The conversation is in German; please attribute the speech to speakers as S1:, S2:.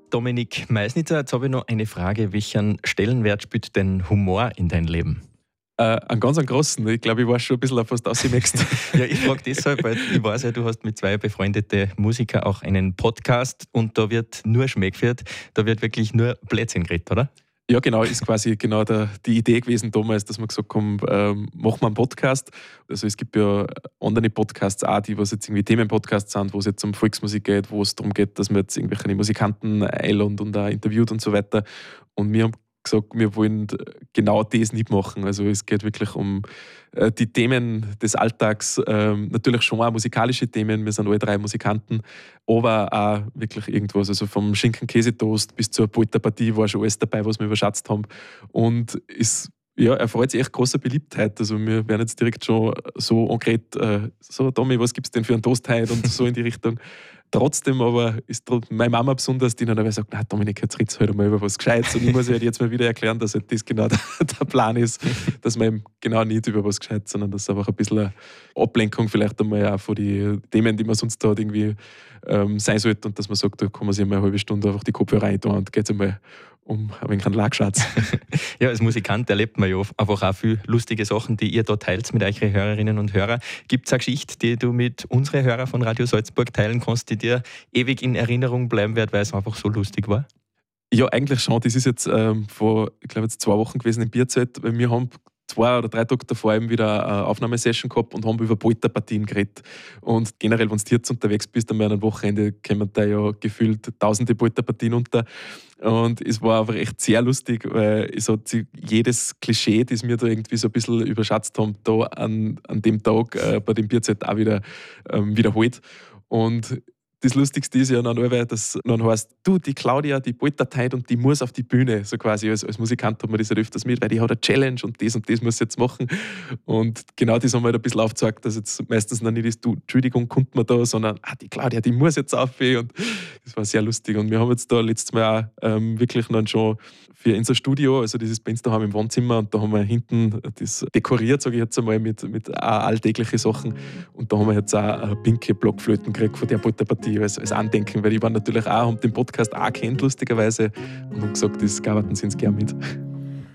S1: Dominik Meisnitzer, jetzt habe ich noch eine Frage. Welchen Stellenwert spielt denn Humor in dein Leben?
S2: Einen ganz großen. Ich glaube, ich weiß schon ein bisschen, auf was du rausmachst.
S1: Ja, ich frage deshalb, weil ich weiß ja, du hast mit zwei befreundeten Musikern auch einen Podcast und da wird nur Schmäh geführt, da wird wirklich nur Blödsinn geredet, oder?
S2: Ja, genau, ist quasi genau die Idee gewesen damals, dass wir gesagt haben, machen wir einen Podcast. Also es gibt ja andere Podcasts auch, die was jetzt irgendwie Themenpodcasts sind, wo es jetzt um Volksmusik geht, wo es darum geht, dass man jetzt irgendwelche Musikanten einladen und auch interviewt und so weiter. Und wir haben gesagt, wir wollen genau das nicht machen. Also es geht wirklich um die Themen des Alltags, natürlich schon auch musikalische Themen, wir sind alle drei Musikanten, aber auch wirklich irgendwas, also vom Schinken-Käsetoast bis zur Polterpartie war schon alles dabei, was wir überschätzt haben. Und erfreut sich echt großer Beliebtheit. Also wir werden jetzt direkt schon so angeredet, so Tommy, was gibt es denn für einen Toast heute und so in die Richtung. Trotzdem aber ist meine Mama besonders, die dann aber sagt, na Dominik, jetzt redest du halt mal über was Gescheites. Und ich muss halt jetzt mal wieder erklären, dass halt das genau der Plan ist, dass man eben genau nicht über was Gescheites, sondern dass es einfach ein bisschen eine Ablenkung vielleicht einmal auch von den Themen, die man sonst da hat, irgendwie sein sollte. Und dass man sagt, da kann man sich mal eine halbe Stunde einfach die Kopfhörer rein tun und geht es einmal um ein wenig einen Lachschatz.
S1: Ja, als Musikant erlebt man ja einfach auch viele lustige Sachen, die ihr da teilt mit euren Hörerinnen und Hörern. Gibt es eine Geschichte, die du mit unseren Hörern von Radio Salzburg teilen kannst, die dir ewig in Erinnerung bleiben wird, weil es einfach so lustig war?
S2: Ja, eigentlich schon. Das ist jetzt vor, ich glaube, jetzt 2 Wochen gewesen im Bierzelt, weil wir haben 2 oder 3 Tage davor eben wieder eine Aufnahmesession gehabt und haben über Polterpartien geredet. Und generell, wenn du jetzt unterwegs bist, an einem Wochenende kommen da ja gefühlt tausende Polterpartien unter. Und es war einfach echt sehr lustig, weil es hat jedes Klischee, das wir da irgendwie so ein bisschen überschätzt haben, da an dem Tag bei dem Bierzelt auch wieder wiederholt. Und das Lustigste ist ja dann allweil, dass dann heißt, du, die Claudia, die poltert heute und die muss auf die Bühne. So quasi als Musikant hat man das halt öfters mit, weil die hat eine Challenge und das muss sie jetzt machen. Und genau das haben wir halt ein bisschen aufgezeigt, dass jetzt meistens noch nicht ist, du, Entschuldigung, kommt man da, sondern die Claudia, die muss jetzt aufgehen. Und das war sehr lustig. Und wir haben jetzt da letztes Mal auch wirklich dann schon für unser Studio, also das ist bei uns daheim im Wohnzimmer, und da haben wir hinten das dekoriert, sage ich jetzt einmal, mit alltäglichen Sachen. Und da haben wir jetzt auch eine pinke Blockflöten gekriegt von der Polterpartie als Andenken, weil die waren natürlich auch, haben den Podcast auch kennt, lustigerweise, und haben gesagt, das gaben sie uns gerne mit.